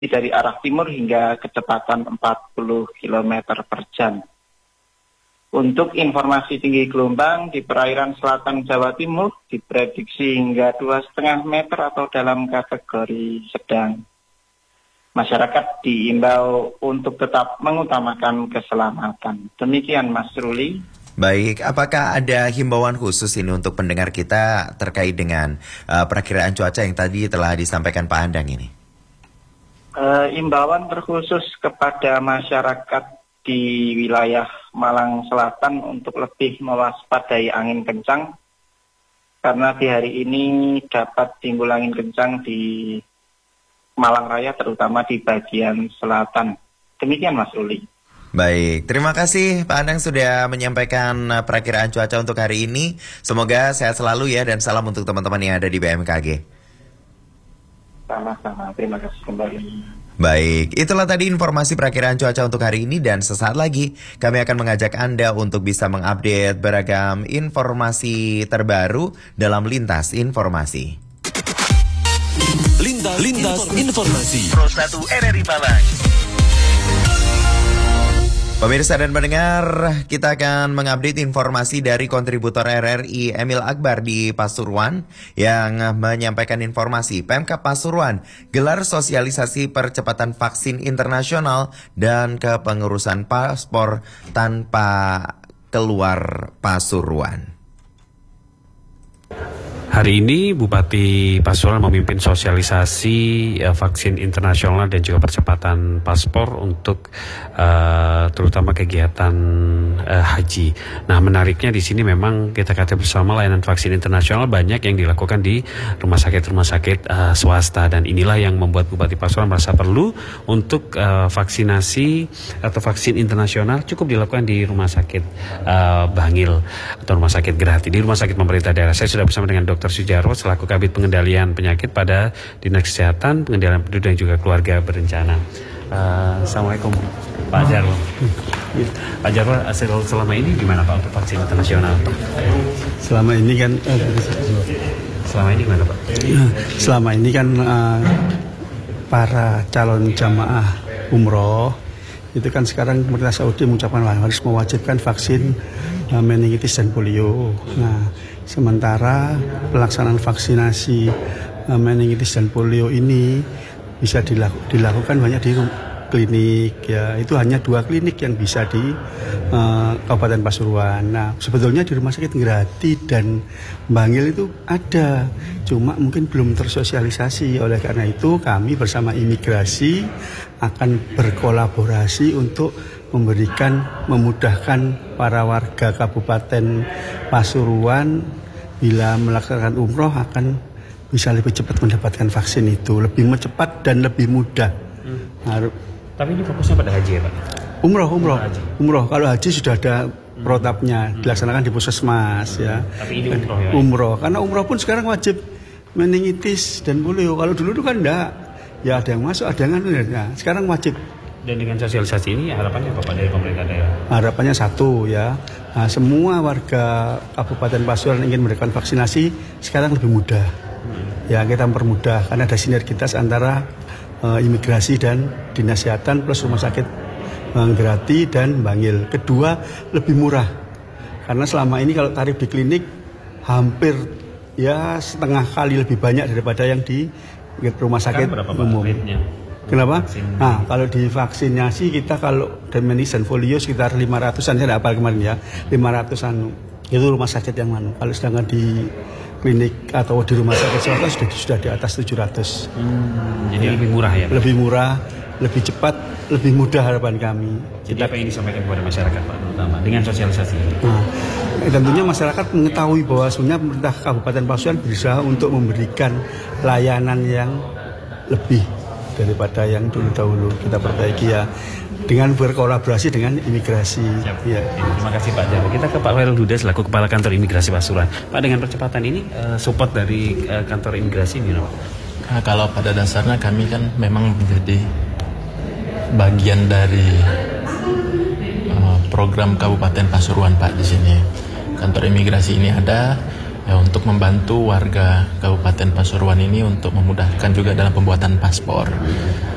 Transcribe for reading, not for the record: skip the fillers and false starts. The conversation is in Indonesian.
dari arah timur hingga kecepatan 40 km per jam. Untuk informasi tinggi gelombang di perairan selatan Jawa Timur diprediksi hingga 2,5 meter atau dalam kategori sedang. Masyarakat diimbau untuk tetap mengutamakan keselamatan. Demikian Mas Ruli. Baik, apakah ada himbauan khusus ini untuk pendengar kita terkait dengan perakiraan cuaca yang tadi telah disampaikan Pak Andang ini? Himbauan terkhusus kepada masyarakat di wilayah Malang Selatan untuk lebih mewaspadai angin kencang, karena di hari ini dapat timbul angin kencang di Malang Raya, terutama di bagian selatan. Demikian Mas Ruli. Baik, terima kasih Pak Andang sudah menyampaikan perakiraan cuaca untuk hari ini. Semoga sehat selalu ya, dan salam untuk teman-teman yang ada di BMKG. Sama-sama, terima kasih kembali. Baik, itulah tadi informasi perakiraan cuaca untuk hari ini, dan sesaat lagi kami akan mengajak Anda untuk bisa mengupdate beragam informasi terbaru dalam Lintas Informasi. Lintas Informasi Pro 1 RRI Malang. Pemirsa dan pendengar, kita akan mengupdate informasi dari kontributor RRI Emil Akbar di Pasuruan yang menyampaikan informasi Pemkab Pasuruan gelar sosialisasi percepatan vaksin internasional dan kepengurusan paspor tanpa keluar Pasuruan. Hari ini Bupati Pasuruan memimpin sosialisasi vaksin internasional dan juga percepatan paspor untuk terutama kegiatan haji. Nah, menariknya di sini memang kita katakan bersama layanan vaksin internasional banyak yang dilakukan di rumah sakit swasta, dan inilah yang membuat Bupati Pasuruan merasa perlu untuk vaksinasi atau vaksin internasional cukup dilakukan di rumah sakit Bangil atau rumah sakit Grati, di rumah sakit pemerintah daerah. Saya sudah bersama dengan Dr. Sujarwo selaku Kabid Pengendalian Penyakit pada Dinas Kesehatan, Pengendalian Penduduk dan juga Keluarga Berencana. Assalamualaikum Pak Jarwo. Pak Jarwo, selama ini gimana Pak untuk vaksin internasional? Selama ini kan gimana Pak? Selama ini kan para calon jamaah umroh itu kan sekarang pemerintah Saudi mengucapkan harus mewajibkan vaksin meningitis dan polio. Nah, sementara pelaksanaan vaksinasi meningitis dan polio ini bisa dilakukan banyak di klinik, ya. Itu hanya 2 klinik yang bisa di Kabupaten Pasuruan. Nah, sebetulnya di Rumah Sakit Grati dan Bangil itu ada, cuma mungkin belum tersosialisasi. Oleh karena itu kami bersama imigrasi akan berkolaborasi untuk memudahkan para warga Kabupaten Pasuruan bila melaksanakan umroh akan bisa lebih cepat mendapatkan vaksin itu, lebih cepat dan lebih mudah. Tapi ini fokusnya pada haji ya Pak? Umroh. Kalau haji sudah ada protapnya, dilaksanakan di puskesmas ya. Tapi ini umroh ya? Umroh, karena umroh pun sekarang wajib meningitis dan polio. Kalau dulu itu kan enggak, ya ada yang masuk, ada yang enggak. Sekarang wajib. Dan dengan sosialisasi ini harapannya apa Pak dari pemerintah daerah? Harapannya satu ya, semua warga Kabupaten Pasuruan ingin mendapatkan vaksinasi sekarang lebih mudah. Ya, kita mempermudah karena ada sinergitas antara imigrasi dan dinas kesehatan plus rumah sakit Grati dan Bangil. Kedua, lebih murah karena selama ini kalau tarif di klinik hampir ya setengah kali lebih banyak daripada yang di rumah sakit umum. Kenapa? Nah, kalau di vaksinasi kita kalau meningitis dan polio sekitar 500-an, saya tidak hafal kemarin ya, 500-an itu rumah sakit yang mana. Kalau sedangkan di klinik atau di rumah sakit swasta sudah di atas 700. Jadi ya, lebih murah ya? Lebih murah, lebih cepat, lebih mudah harapan kami. Jadi apa yang disampaikan kepada masyarakat Pak, terutama dengan sosialisasi ini? Nah, tentunya masyarakat mengetahui bahwa sebenarnya pemerintah Kabupaten Pasuruan berusaha untuk memberikan layanan yang lebih daripada yang dulu kita perbaiki ya, dengan berkolaborasi dengan imigrasi. Ya. Terima kasih Pak Jarwo. Kita ke Pak Khairul Huda selaku Kepala Kantor Imigrasi Pasuruan. Pak, dengan percepatan ini support dari kantor imigrasi ini, Pak? Nah, kalau pada dasarnya kami kan memang menjadi bagian dari program Kabupaten Pasuruan Pak di sini. Kantor imigrasi ini ada ya, untuk membantu warga Kabupaten Pasuruan ini untuk memudahkan juga dalam pembuatan paspor.